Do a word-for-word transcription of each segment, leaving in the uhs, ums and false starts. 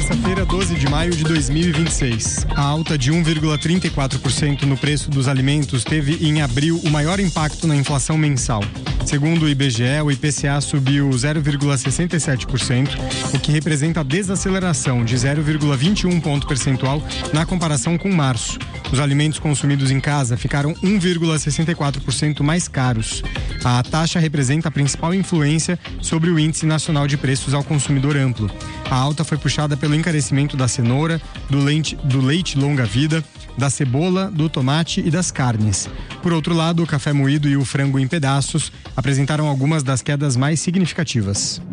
terça-feira, doze de maio de dois mil e vinte e seis. A alta de um vírgula trinta e quatro por cento no preço dos alimentos teve em abril o maior impacto na inflação mensal. Segundo o I B G E, o I P C A subiu zero vírgula sessenta e sete por cento, o que representa a desaceleração de zero vírgula vinte e um ponto percentual na comparação com março. Os alimentos consumidos em casa ficaram um vírgula sessenta e quatro por cento mais caros. A taxa representa a principal influência sobre o Índice Nacional de Preços ao Consumidor Amplo. A alta foi puxada pelo encarecimento da cenoura, do leite, do leite longa-vida, da cebola, do tomate e das carnes. Por outro lado, o café moído e o frango em pedaços apresentaram algumas das quedas mais significativas.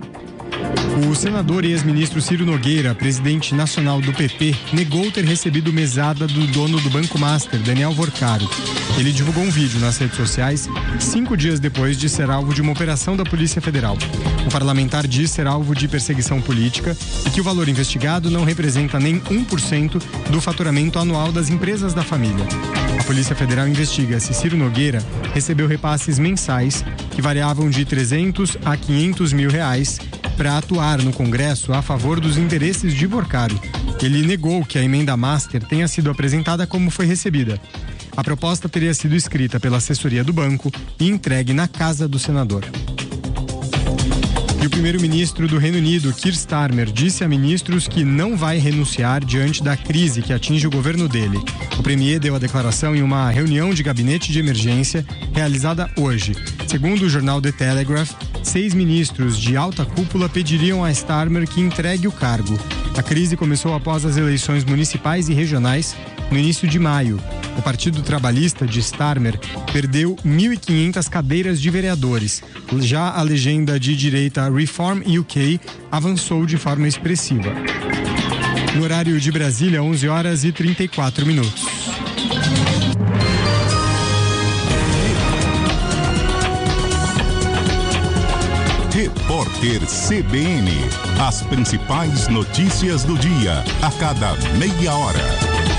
O senador e ex-ministro Ciro Nogueira, presidente nacional do P P, negou ter recebido mesada do dono do Banco Master, Daniel Vorcaro. Ele divulgou um vídeo nas redes sociais cinco dias depois de ser alvo de uma operação da Polícia Federal. O parlamentar diz ser alvo de perseguição política e que o valor investigado não representa nem um por cento do faturamento anual das empresas da família. A Polícia Federal investiga se Ciro Nogueira recebeu repasses mensais que variavam de trezentos a quinhentos mil reais para atuar no Congresso a favor dos interesses de Vorcaro. Ele negou que a emenda Master tenha sido apresentada como foi recebida. A proposta teria sido escrita pela assessoria do banco e entregue na casa do senador. E o primeiro-ministro do Reino Unido, Keir Starmer, disse a ministros que não vai renunciar diante da crise que atinge o governo dele. O premier deu a declaração em uma reunião de gabinete de emergência realizada hoje. Segundo o jornal The Telegraph, seis ministros de alta cúpula pediriam a Starmer que entregue o cargo. A crise começou após as eleições municipais e regionais no início de maio. O Partido Trabalhista de Starmer perdeu mil e quinhentas cadeiras de vereadores. Já a legenda de direita Reform U K avançou de forma expressiva. No horário de Brasília, onze horas e trinta e quatro minutos. Repórter C B N. As principais notícias do dia, a cada meia hora.